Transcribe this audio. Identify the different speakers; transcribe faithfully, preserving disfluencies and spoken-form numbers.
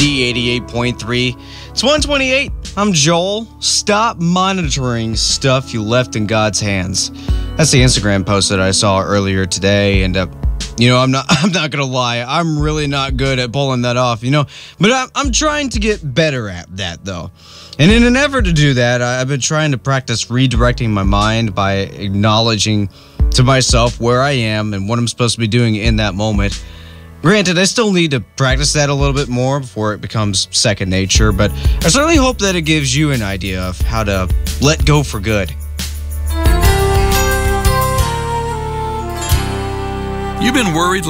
Speaker 1: Z eighty-eight point three. It's one twenty-eight. I'm Joel. Stop monitoring stuff you left in God's hands. That's the Instagram post that I saw earlier today, and uh, you know, I'm not I'm not gonna lie, I'm really not good at pulling that off, you know, but I'm, I'm trying to get better at that, though. And in an effort to do that, I've been trying to practice redirecting my mind by acknowledging to myself where I am and what I'm supposed to be doing in that moment. Granted, I still need to practice that a little bit more before it becomes second nature, but I certainly hope that it gives you an idea of how to let go for good.
Speaker 2: You've been worried